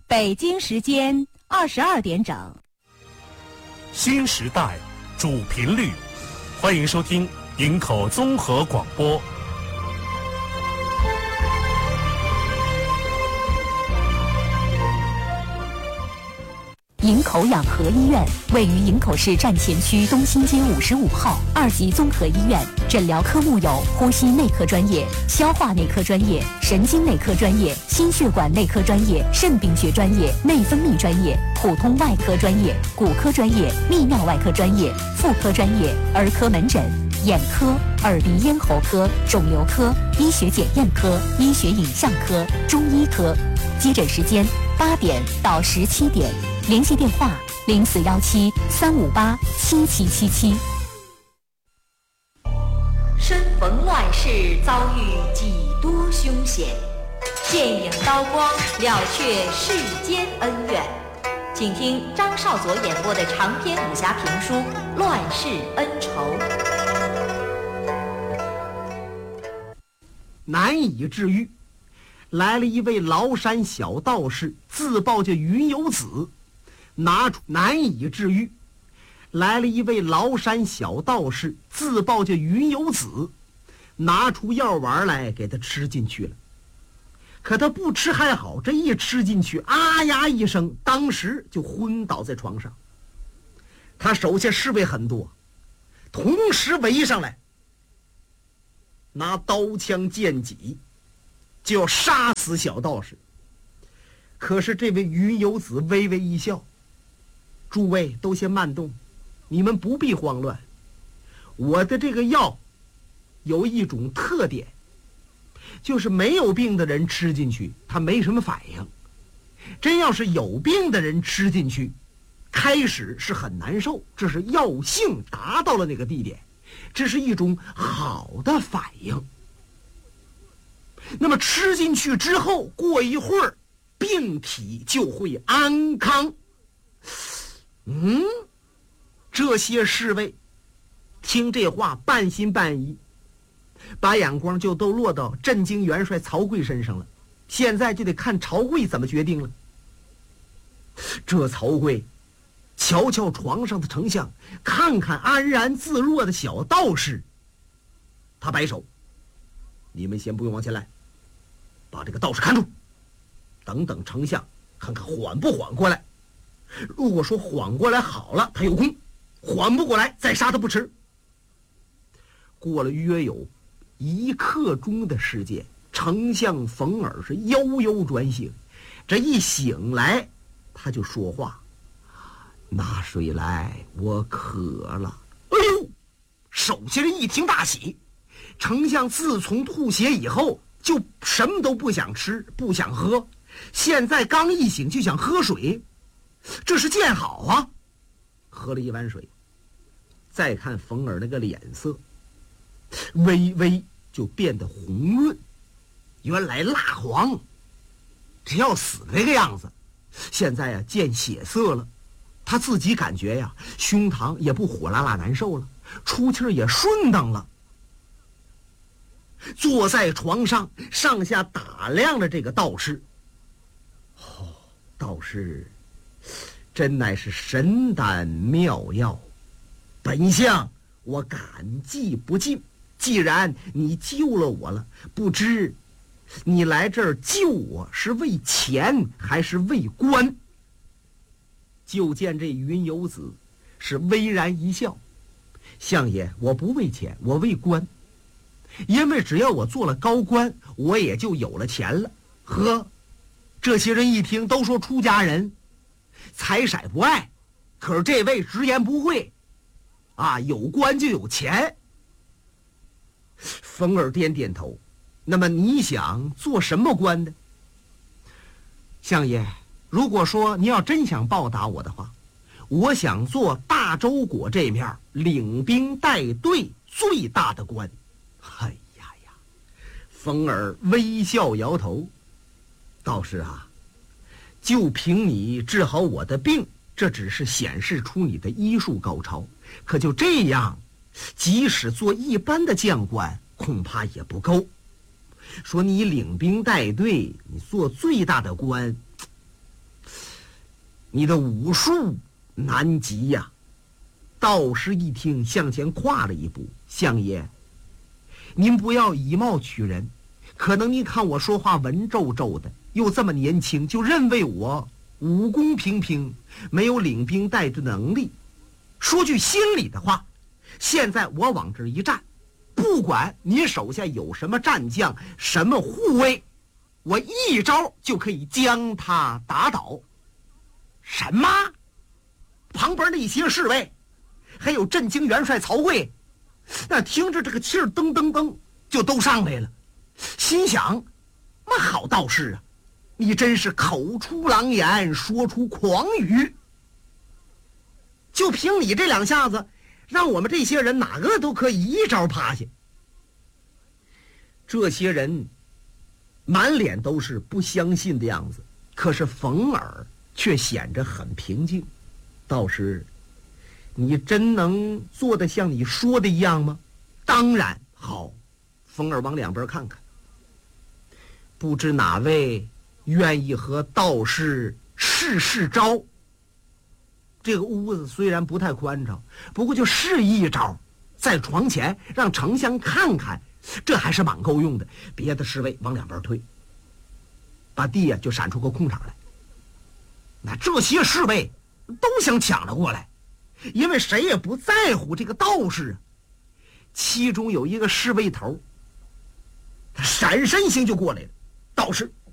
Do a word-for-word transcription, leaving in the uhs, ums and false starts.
北京时间二十二点整。 新时代主频率，欢迎收听营口综合广播。 营口养和医院位于营口市站前区东新街五十五号，二级综合医院，诊疗科目有呼吸内科专业、消化内科专业、神经内科专业、心血管内科专业、肾病学专业、内分泌专业、普通外科专业、骨科专业、泌尿外科专业、妇科专业、儿科门诊、眼科、耳鼻咽喉科、肿瘤科、医学检验科、医学影像科、中医科。接诊时间八点到十七点，联系电话零四幺七三五八七七七七。 身逢乱世，遭遇几多凶险，剑影刀光，了却世间恩怨。请听张少佐演播的长篇武侠评书《乱世恩仇》。 难以治愈，来了一位崂山小道士，自报叫云游子，拿出难以治愈。来了一位崂山小道士，自报叫云游子，拿出药丸来给他吃进去了。可他不吃还好，这一吃进去，啊呀一声，当时就昏倒在床上。他手下侍卫很多，同时围上来，拿刀枪剑戟就要杀死小道士。可是这位云游子微微一笑，诸位都先慢动，你们不必慌乱。我的这个药有一种特点，就是没有病的人吃进去他没什么反应，真要是有病的人吃进去，开始是很难受，这是药性达到了那个地点，这是一种好的反应。那么吃进去之后，过一会儿病体就会安康。嗯，这些侍卫听这话半信半疑，把眼光就都落到镇京元帅曹刿身上了。现在就得看曹刿怎么决定了。这曹刿瞧瞧床上的丞相，看看安然自若的小道士，他摆手：你们先不用往前来，把这个道士看住，等等丞相看看缓不缓过来。如果说缓过来好了，他有功；缓不过来，再杀他不迟。过了约有一刻钟的时间，丞相冯尔是悠悠转醒。这一醒来，他就说话：拿水来，我渴了。哎呦，手下人一听大喜。丞相自从吐血以后，就什么都不想吃，不想喝，现在刚一醒就想喝水，这是见好啊。喝了一碗水，再看冯尔那个脸色，微微就变得红润，原来蜡黄，只要死的那个样子，现在呀见血色了。他自己感觉呀，胸膛也不火辣辣难受了，出气也顺当了。坐在床上，上下打量着这个道士。哦，道士真乃是神丹妙药，本相我感激不尽。既然你救了我了，不知你来这儿救我是为钱还是为官？就见这云游子是微然一笑：相爷，我不为钱，我为官。因为只要我做了高官，我也就有了钱了。呵，这些人一听都说出家人财色不爱，可是这位直言不讳啊，有官就有钱。冯尔点点头：那么你想做什么官呢？相爷，如果说你要真想报答我的话，我想做大周国这面领兵带队最大的官。哎呀呀，冯尔微笑摇头：道士啊，就凭你治好我的病，这只是显示出你的医术高超，可就这样，即使做一般的将官恐怕也不够。说你领兵带队，你做最大的官， 你的武术难及呀。道士一听，向前跨了一步：“相爷，您不要以貌取人，可能您看我说话文绉绉的，又这么年轻，就认为我武功平平，没有领兵带的能力。说句心里的话，现在我往这一站，不管你手下有什么战将，什么护卫，我一招就可以将他打倒。”什么？旁边那些侍卫还有震惊元帅曹刿，那听着这个气儿噔噔噔就都上来了，心想：妈好道士啊，你真是口出狼言，说出狂语。就凭你这两下子，让我们这些人哪个都可以一招趴下。这些人满脸都是不相信的样子，可是冯尔却显着很平静。道士，你真能做得像你说的一样吗？当然好。冯尔往两边看看，不知哪位愿意和道士试试招。这个屋子虽然不太宽敞，不过就试一招，在床前让丞相看看，这还是蛮够用的。别的侍卫往两边退，把地呀就闪出个空场来。那这些侍卫都想抢了过来，因为谁也不在乎这个道士啊。其中有一个侍卫头，他闪身型就过来了。道士，